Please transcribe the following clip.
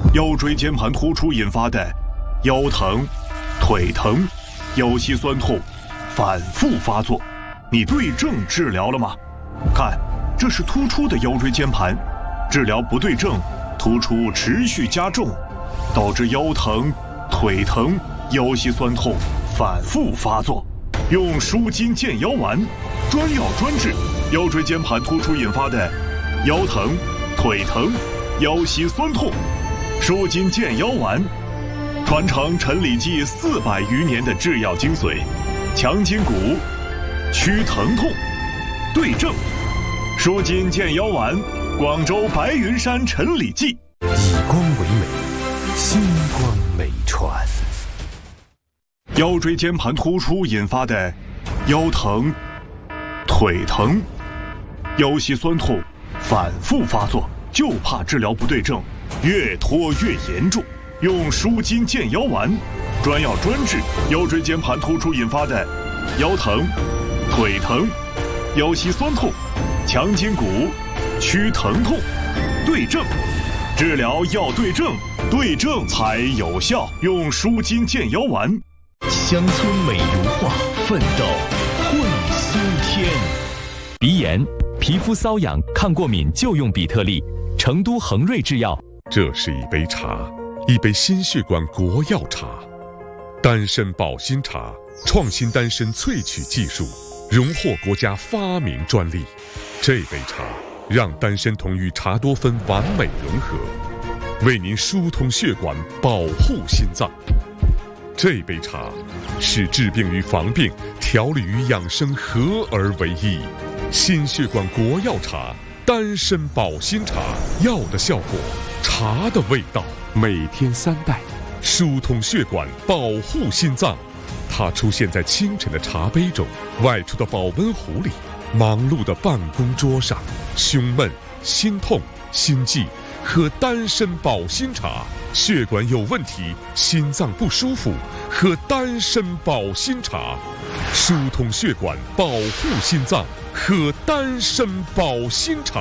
腰椎间盘突出引发的腰疼、腿疼、腰膝酸痛反复发作，你对症治疗了吗？看，这是突出的腰椎间盘，治疗不对症，突出持续加重，导致腰疼、腿疼、腰膝酸痛反复发作。用舒筋健腰丸，专药专治腰椎间盘突出引发的腰疼、腿疼、腰膝酸痛。舒筋健腰丸，传承陈李济400余年的制药精髓，强筋骨，祛疼痛，对症。舒筋健腰丸，广州白云山陈李济。 以光为美，星光美传。 腰椎间盘突出引发的腰疼、腿疼、腰膝酸痛反复发作，就怕治疗不对症，越拖越严重。用舒筋健腰丸，专药专治腰椎间盘突出引发的腰疼、腿疼、腰膝酸痛，强筋骨，祛疼痛，对症。治疗要对症，对症才有效。用舒筋健腰丸。 乡村美如画，奋斗会苏天。鼻炎、皮肤瘙痒、抗过敏就用比特利。成都恒瑞制药。 这是一杯茶，一杯心血管国药茶，丹参保心茶，创新丹参萃取技术，荣获国家发明专利。这杯茶让丹参酮与茶多酚完美融合，为您疏通血管，保护心脏。这杯茶是治病与防病、调理与养生合而为一。心血管国药茶，丹参保心茶，药的效果，茶的味道，每天3袋，疏通血管，保护心脏。它出现在清晨的茶杯中，外出的保温壶里，忙碌的办公桌上。胸闷、心痛、心悸，喝丹参保心茶。血管有问题，心脏不舒服，喝丹参保心茶。疏通血管，保护心脏，喝丹参保心茶。